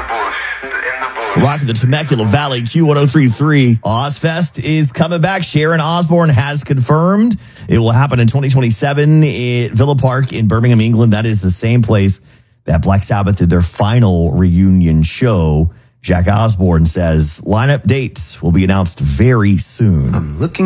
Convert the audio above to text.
Rocking the Temecula Valley, Q1033. Ozfest is coming back. Sharon Osbourne has confirmed it will happen in 2027 at Villa Park in Birmingham, England. That is the same place that Black Sabbath did their final reunion show. Jack Osbourne says lineup dates will be announced very soon. I'm looking